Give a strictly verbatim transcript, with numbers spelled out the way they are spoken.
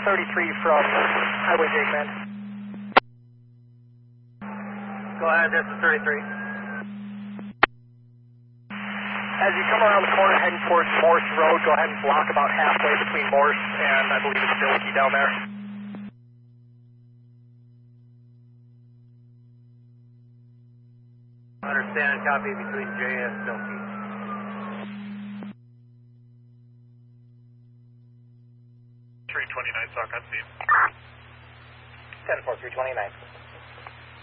thirty-three from Highway J, man. Go ahead, this is thirty-three. As you come around the corner heading towards Morse Road, go ahead and block about halfway between Morse and I believe it's Bilkey down there. Understand, copy between J and Bilkey. three twenty-nine, Sock on scene. ten four, three twenty-nine.